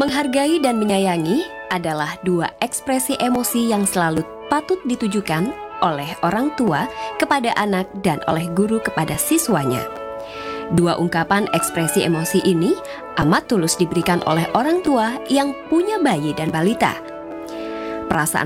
Menghargai dan menyayangi adalah dua ekspresi emosi yang selalu patut ditujukan oleh orang tua kepada anak dan oleh guru kepada siswanya. Dua ungkapan ekspresi emosi ini amat tulus diberikan oleh orang tua yang punya bayi dan balita. Perasaan